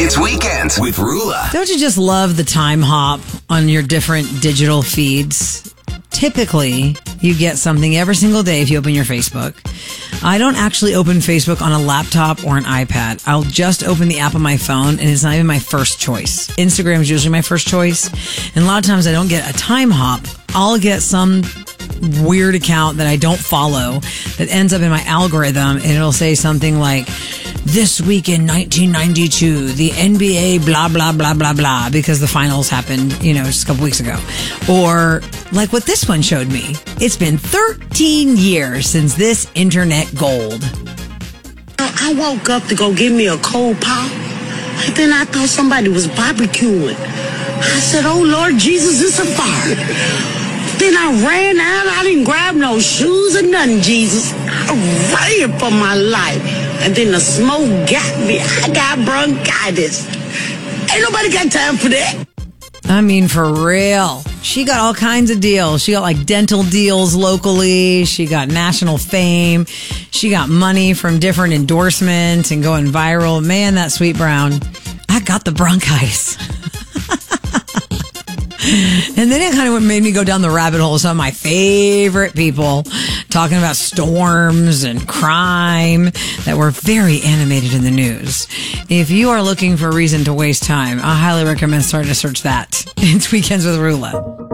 It's Weekends with Rula. Don't you just love the time hop on your different digital feeds? Typically, you get something every single day if you open your Facebook. I don't actually open Facebook on a laptop or an iPad. I'll just open the app on my phone, and it's not even my first choice. Instagram is usually my first choice, and a lot of times I don't get a time hop. I'll get some weird account that I don't follow that ends up in my algorithm, and it'll say something like, "This week in 1992, the NBA blah, blah, blah, blah, blah," because the finals happened, just a couple weeks ago. Or like what this one showed me. It's been 13 years since this internet gold. I woke up to go get me a cold pop, and then I thought somebody was barbecuing. I said, "Oh Lord Jesus, it's a fire." Then I ran out. I didn't grab no shoes or nothing, Jesus. I ran for my life. And then the smoke got me. I got bronchitis. Ain't nobody got time for that. I mean, for real. She got all kinds of deals. She got like dental deals locally. She got national fame. She got money from different endorsements and going viral. Man, that Sweet Brown. I got the bronchitis. And then it kind of made me go down the rabbit hole of some of my favorite people talking about storms and crime that were very animated in the news. If you are looking for a reason to waste time, I highly recommend starting to search that. It's Weekends with Rula.